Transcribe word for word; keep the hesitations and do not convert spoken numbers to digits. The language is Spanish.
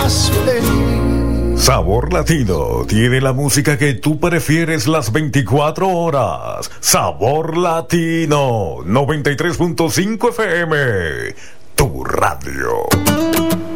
más feliz. Sabor Latino tiene la música que tú prefieres las veinticuatro horas. Sabor Latino noventa y tres punto cinco F M, tu radio.